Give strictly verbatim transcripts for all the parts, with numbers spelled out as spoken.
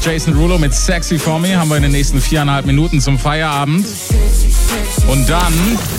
Jason Derulo mit Sexy For Me haben wir in den nächsten viereinhalb Minuten zum Feierabend. Und dann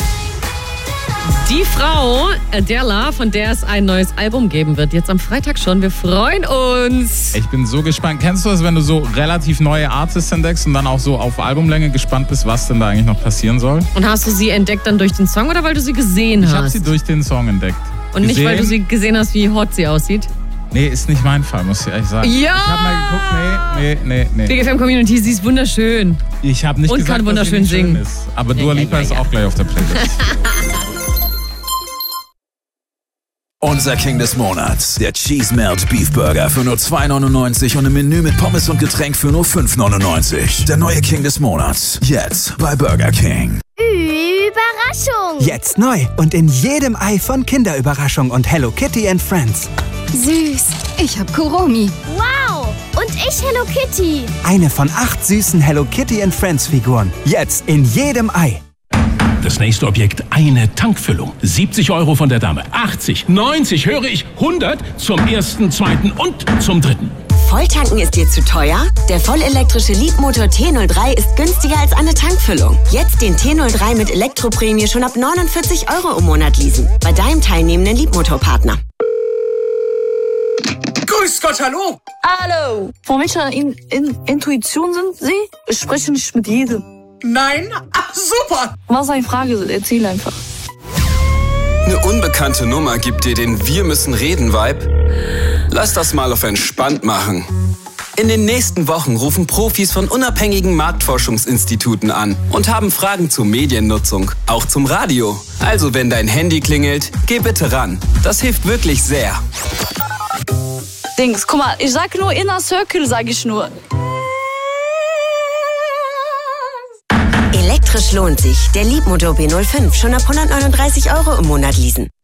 die Frau, Adele, von der es ein neues Album geben wird. Jetzt am Freitag schon. Wir freuen uns. Ich bin so gespannt. Kennst du das, wenn du so relativ neue Artists entdeckst und dann auch so auf Albumlänge gespannt bist, was denn da eigentlich noch passieren soll? Und hast du sie entdeckt dann durch den Song oder weil du sie gesehen ich hast? Ich habe sie durch den Song entdeckt. Und gesehen. Nicht, weil du sie gesehen hast, wie hot sie aussieht? Nee, ist nicht mein Fall, muss ich ehrlich sagen. Ja! Ich habe mal geguckt, nee, nee, nee, nee. Big F M Community, sie ist wunderschön. Ich habe nicht und gesagt, kann wunderschön dass sie nicht singen. Schön ist. Aber ja, Dua Lipa ja, ja, ist ja. auch gleich auf der Playlist. Unser King des Monats, der Cheese Melt Beef Burger für nur zwei neunundneunzig und ein Menü mit Pommes und Getränk für nur fünf neunundneunzig. Der neue King des Monats, jetzt bei Burger King. Überraschung! Jetzt neu und in jedem Ei von Kinderüberraschung und Hello Kitty and Friends. Süß. Ich hab Kuromi. Wow. Und ich Hello Kitty. Eine von acht süßen Hello Kitty and Friends Figuren. Jetzt in jedem Ei. Das nächste Objekt, eine Tankfüllung. siebzig Euro von der Dame, achtzig, neunzig, höre ich, hundert zum ersten, zweiten und zum dritten. Volltanken ist dir zu teuer? Der vollelektrische Leapmotor T null drei ist günstiger als eine Tankfüllung. Jetzt den T null drei mit Elektroprämie schon ab neunundvierzig Euro im Monat leasen. Bei deinem teilnehmenden Leapmotor-Partner. Grüß Gott, hallo! Hallo! Von welcher In In Intuition sind Sie? Ich spreche nicht mit jedem. Nein? Ach, super! Was eine Frage? Erzähl einfach. Eine unbekannte Nummer gibt dir den Wir müssen reden Vibe? Lass das mal auf entspannt machen. In den nächsten Wochen rufen Profis von unabhängigen Marktforschungsinstituten an und haben Fragen zur Mediennutzung, auch zum Radio. Also wenn dein Handy klingelt, geh bitte ran. Das hilft wirklich sehr. Dings, guck mal, ich sag nur Inner Circle, sag ich nur. Elektrisch lohnt sich. Der Leapmotor B null fünf schon ab hundertneununddreißig Euro im Monat leasen.